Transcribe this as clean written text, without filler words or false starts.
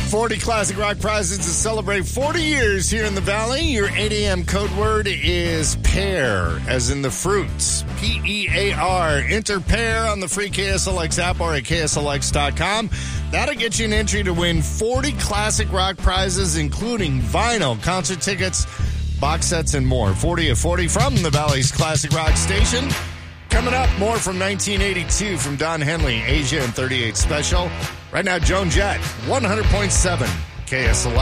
40 Classic Rock prizes to celebrate 40 years here in the Valley. Your 8 a.m. code word is pear, as in the fruits. P-E-A-R. Enter pear on the free KSLX app or at KSLX.com. That'll get you an entry to win 40 Classic Rock prizes, including vinyl, concert tickets, box sets, and more. 40 of 40 from the Valley's Classic Rock station. Coming up, more from 1982 from Don Henley, Asia and 38 Special. Right now, Joan Jett, 100.7 KSLX.